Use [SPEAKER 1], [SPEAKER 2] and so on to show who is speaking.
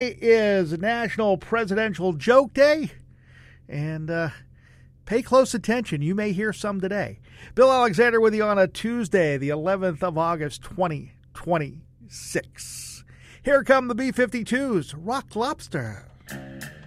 [SPEAKER 1] Is National Presidential Joke Day, and pay close attention. You may hear some today. Bill Alexander with you on a Tuesday, the 11th of August, 2026. Here come the B-52s, Rock Lobster.